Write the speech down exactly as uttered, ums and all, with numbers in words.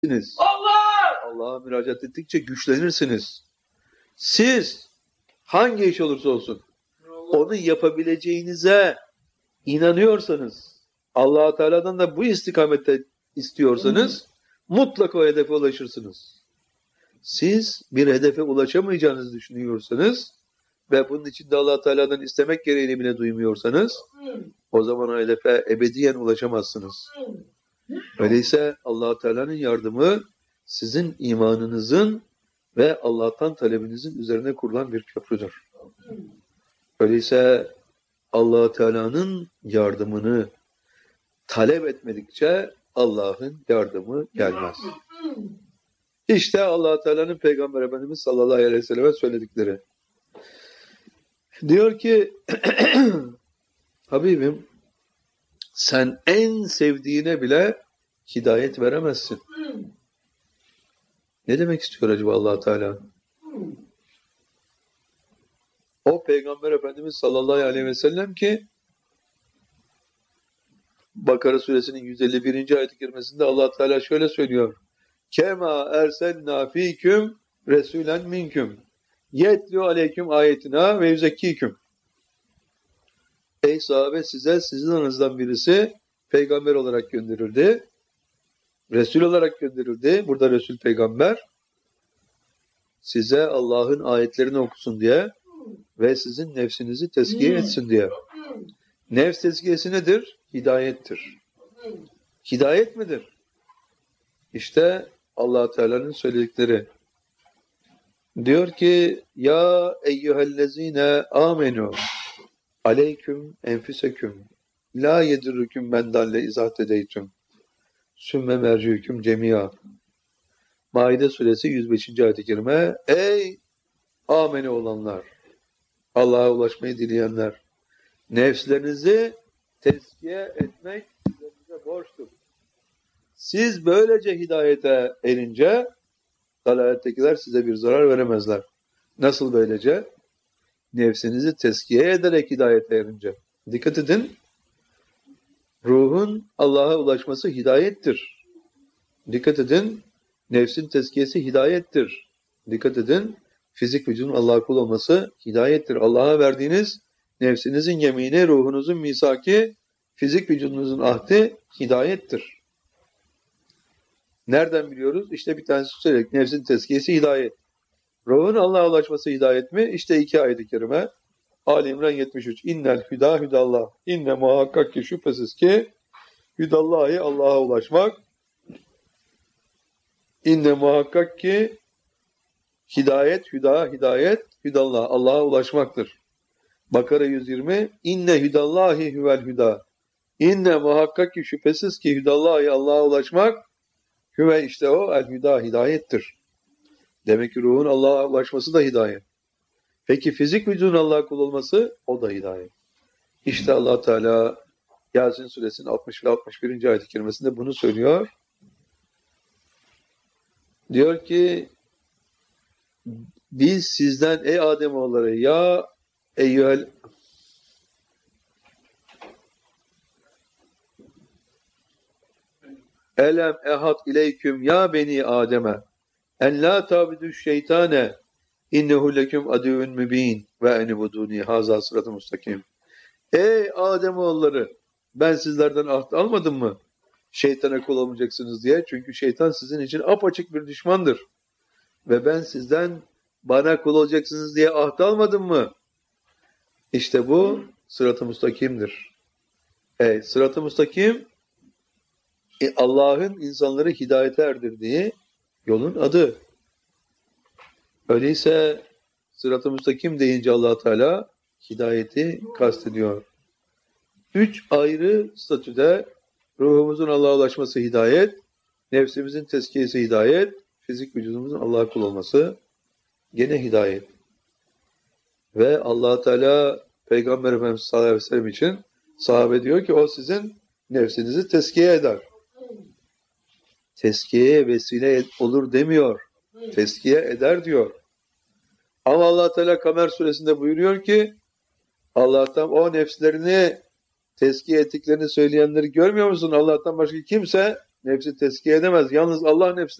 Allah! Allah'a müracaat ettikçe güçlenirsiniz. Siz hangi iş olursa olsun onu yapabileceğinize inanıyorsanız, Allah Teala'dan da bu istikamette istiyorsanız mutlaka o hedefe ulaşırsınız. Siz bir hedefe ulaşamayacağınızı düşünüyorsanız ve bunun için de Allah Teala'dan istemek gereğini bile duymuyorsanız o zaman o hedefe ebediyen ulaşamazsınız. Öyleyse Allah Teala'nın yardımı sizin imanınızın ve Allah'tan talebinizin üzerine kurulan bir köprüdür. Öyleyse Allah Teala'nın yardımını talep etmedikçe Allah'ın yardımı gelmez. İşte Allah Teala'nın Peygamber Efendimiz sallallahu aleyhi ve selleme söyledikleri. Diyor ki Habibim sen en sevdiğine bile hidayet veremezsin. Ne demek istiyor acaba Allah Teala? O Peygamber Efendimiz sallallahu aleyhi ve sellem ki Bakara suresinin yüz elli birinci ayet-i kerimesinde Allah Teala şöyle söylüyor. Kema erselna fiküm resulen minküm yetlu aleyküm ayetina ve yüzekkiküm. Ey sahabe size sizin aranızdan birisi peygamber olarak gönderildi. Resul olarak gönderildi. Burada Resul peygamber. Size Allah'ın ayetlerini okusun diye ve sizin nefsinizi tezkiye etsin diye. Nefs tezkiyesi nedir? Hidayettir. Hidayet midir? İşte Allah Teala'nın söyledikleri. Diyor ki ya eyyühellezine amenu aleyküm enfüseküm la yedirrüküm men dalle izah edeytüm sümme mercüküm cemiya. Maide suresi yüz beşinci ayet-i kerime. Ey amene olanlar, Allah'a ulaşmayı dileyenler, nefslerinizi tezkiye etmek size borçtur. Siz böylece hidayete erince dalalettekiler size bir zarar veremezler. Nasıl böylece? Nefsinizi tezkiye ederek hidayete erince. Dikkat edin. Ruhun Allah'a ulaşması hidayettir. Dikkat edin. Nefsin tezkiyesi hidayettir. Dikkat edin. Fizik vücudun Allah'a kul olması hidayettir. Allah'a verdiğiniz nefsinizin yemini, ruhunuzun misaki, fizik vücudunuzun ahdi hidayettir. Nereden biliyoruz? İşte bir tanesi söyledik. Nefsin tezkiyesi hidayet. Ruhun Allah'a ulaşması hidayet mi? İşte iki ayet-i kerime. Ali İmran yetmiş üç. İnnel hüda hüdallah. İnne muhakkak ki şüphesiz ki hüdallahi Allah'a ulaşmak. İnne muhakkak ki hidayet, hüda, hidayet, hüdallah. Allah'a ulaşmaktır. Bakara yüz yirmi. İnne hüdallahi hüvel hüda. İnne muhakkak ki şüphesiz ki hüdallahi Allah'a ulaşmak. Hüve işte o el hüda, hidayettir. Demek ki ruhun Allah'a ulaşması da hidayet. Peki fizik vücudun Allah'a kul olması o da hidayet. İşte Allah Teala Yasin suresinin altmış ve altmış birinci ayet-i kerimesinde bunu söylüyor. Diyor ki biz sizden ey Ademoğulları ya eyyühel elem ehad ileyküm ya beni Adem'e en la tabidü şeytane innehu leküm adüvün mübin ve enibuduni haza sıratı mustakim. Ey Ademoğulları ben sizlerden ahd almadım mı? Şeytana kul olmayacaksınız diye. Çünkü şeytan sizin için apaçık bir düşmandır. Ve ben sizden bana kul olacaksınız diye ahd almadım mı? İşte bu sırat-ı mustakimdir. Ey sırat-ı mustakim e, Allah'ın insanları hidayete erdirdiği yolun adı. Öyleyse sırat-ı müstakim deyince Allah Teala hidayeti kastediyor. Üç ayrı statüde ruhumuzun Allah'a ulaşması hidayet, nefsimizin tezkiyesi hidayet, fizik vücudumuzun Allah'a kul olması gene hidayet. Ve Allah Teala Peygamber Efendimiz sallallahu aleyhi ve sellem için sahabe diyor ki o sizin nefsinizi tezkiye eder. Tezkiyeye vesile olur demiyor. Tezkiye eder diyor. Ama Allah Teala Kamer suresinde buyuruyor ki Allah'tan o nefslerini tezkiye ettiklerini söyleyenleri görmüyor musun? Allah'tan başka kimse Nefsi tezkiye edemez. Yalnız Allah nefsi